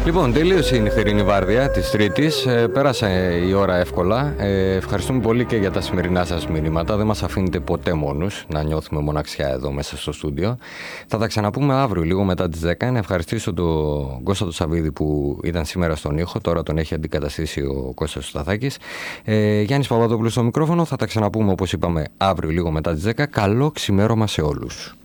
Λοιπόν, τελείωσε η νυχτερινή βάρδια της Τρίτης. Πέρασε η ώρα εύκολα. Ευχαριστούμε πολύ και για τα σημερινά σας μηνύματα. Δεν μας αφήνετε ποτέ μόνους να νιώθουμε μοναξιά εδώ μέσα στο στούντιο. Θα τα ξαναπούμε αύριο λίγο μετά τις 10. Να ευχαριστήσω τον Κώστα του Σαββίδη που ήταν σήμερα στον ήχο. Τώρα τον έχει αντικαταστήσει ο Κώστας Σταθάκης. Γιάννης Παπαδόπουλος στο μικρόφωνο. Θα τα ξαναπούμε όπως είπαμε αύριο λίγο μετά τις 10. Καλό ξημέρωμα σε όλους.